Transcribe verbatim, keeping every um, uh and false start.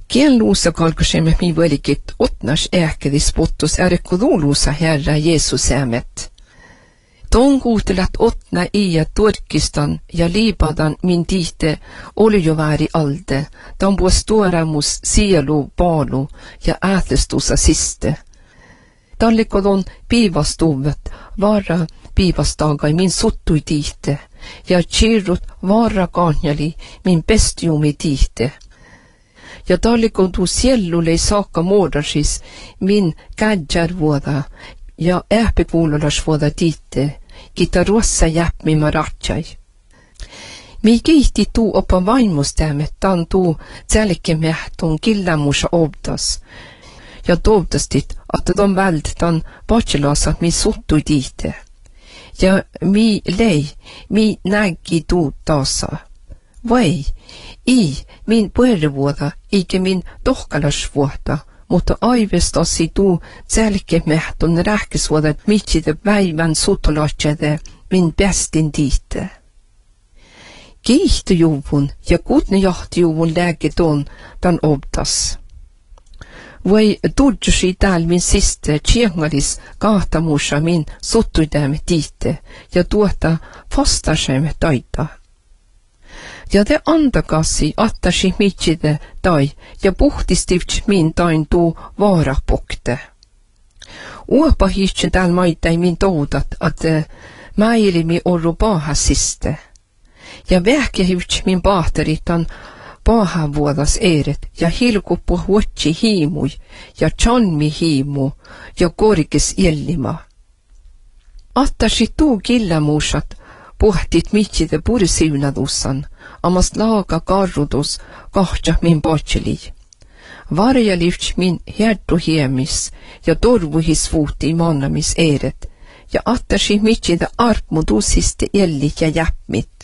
Kienluusa kalkosemme mi velikit otnas ähkedis pottus ärkuduluusa Herra Jeesus äämet. Ton kuutelat otna ia Turkistan ja Libanon min tihte oli jo väri alde, don buos tuoramus sielu paalu ja äätestusa siste. Tallikodon piivastuvet vara piivastagai min suttui tihte, ja chirrut vara kanjali min pestiumi tihte. Ja tallikodu siellule saakka muodasis min kädjärvuoda, ja ähpekuululasvuoda tihte, kita ruossa jäpmi maratsai. Mi kiihti tuu opa vaimustämme, tan tuu tälkemähtun killämusa obdas, ja toivtastit, että ton väld tan patsilasat mi suttui tihte. Ja mi lei, mi nägi tuu taasa. Vai, i min puervuoda, eikä min tohkalasvuoda, mutta aivestasi tuu tälkemähtun rähkisvuoda, mitside päivän suttulatsede min pestin tihte. Kiihtojuvun ja kutne jahtijuvun lägeton tan obdas. Vai tudjusi tääl min siste tjengalis kahtamusa min suttuidämme tihte ja tuota fastasemme taita. Ja te andakasi attasi mitside tai ja puhtistivts min tain tuu vaarapokte. Uopa hiitsen tääl maitai min toudat, että mäilimi orru paahasiste. Ja vähkehivts min paateritan paahavuodas eeret ja hilkuppu huotsi hiimui ja chanmi hiimu ja korkes illima. Attasi tuu killamuusat puhtit mitside purisiunadussan, amas laaga karrudus kahtja min patseli. Varjalivts min hertu hiemis ja torvuhis vuuti mannamis eeret ja attasi mitside arpmudusiste ellit ja jäppmit.